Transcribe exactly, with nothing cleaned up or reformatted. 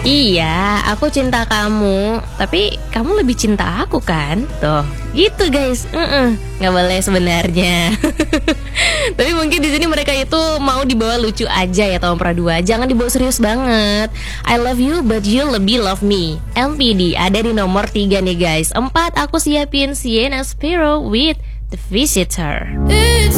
Iya, aku cinta kamu, tapi kamu lebih cinta aku kan? Tuh, gitu guys. Mm-mm, nggak boleh sebenarnya. Tapi mungkin di sini mereka itu mau dibawa lucu aja ya tahun Pradua. Jangan dibawa serius banget. I love you but you lebih love me. M P D ada di nomor tiga nih guys. Empat, aku siapin Sienna Sparrow with The Visitor. It's